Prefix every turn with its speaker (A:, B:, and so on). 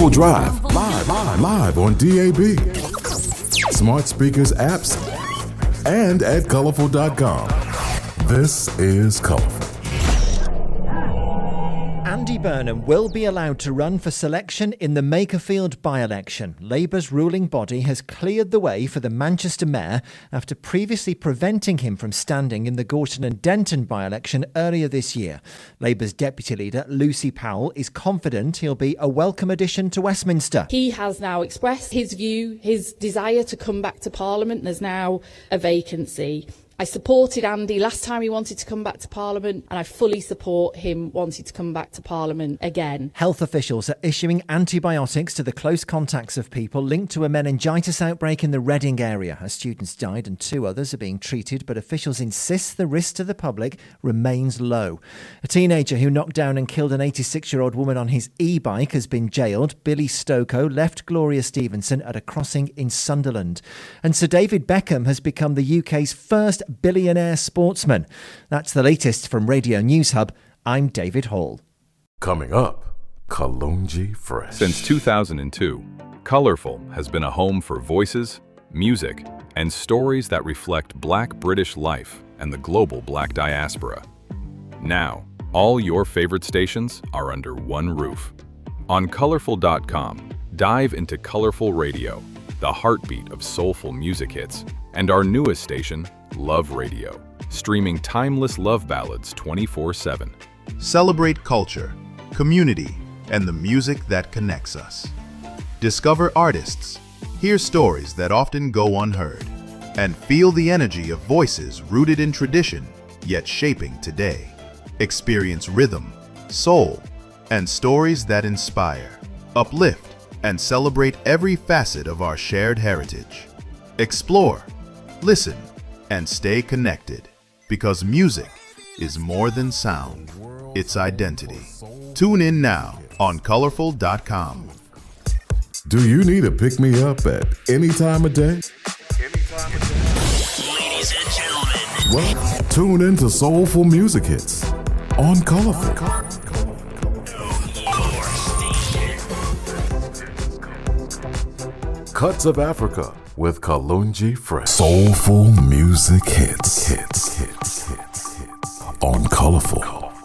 A: Colorful Drive, live on DAB, smart speakers, apps, and at colorful.com. This is Colorful.
B: Andy Burnham will be allowed to run for selection in the Makerfield by-election. Labour's ruling body has cleared the way for the Manchester mayor after previously preventing him from standing in the Gorton and Denton by-election earlier this year. Labour's deputy leader, Lucy Powell, is confident he'll be a welcome addition to Westminster.
C: He has now expressed his view, his desire to come back to Parliament. There's now a vacancy. I supported Andy last time he wanted to come back to Parliament, and I fully support him wanting to come back to Parliament again.
B: Health officials are issuing antibiotics to the close contacts of people linked to a meningitis outbreak in the Reading area. A student's died and 2 others are being treated, but officials insist the risk to the public remains low. A teenager who knocked down and killed an 86-year-old woman on his e-bike has been jailed. Billy Stokoe left Gloria Stevenson at a crossing in Sunderland. And Sir David Beckham has become the UK's first billionaire sportsman. That's the latest from Radio News Hub. I'm David Hall.
A: Coming up, Kalonji Fresh.
D: Since 2002, Colourful has been a home for voices, music, and stories that reflect Black British life and the global Black diaspora. Now, all your favorite stations are under one roof. On Colourful.com, dive into Colourful Radio, the heartbeat of soulful music hits, and our newest station, Love Radio, streaming timeless love ballads 24/7.
E: Celebrate culture, community, and the music that connects us. Discover artists, hear stories that often go unheard, and feel the energy of voices rooted in tradition, yet shaping today. Experience rhythm, soul, and stories that inspire, uplift, and celebrate every facet of our shared heritage. Explore, listen, and stay connected, because music is more than sound, it's identity. Tune in now on Colourful.com.
A: Do you need a pick-me-up at any time of day?
F: Ladies and gentlemen.
A: Well, tune in to Soulful Music Hits on Colorful. Cuts of Africa with Kalonji Fresh. Soulful Music Hits on Colorful.